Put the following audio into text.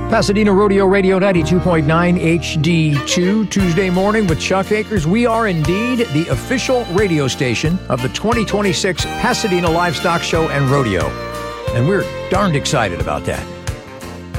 Pasadena Rodeo Radio 92.9 HD2, Tuesday morning with Chuck Akers. We are indeed the official radio station of the 2026 Pasadena Livestock Show and Rodeo. And we're darned excited about that.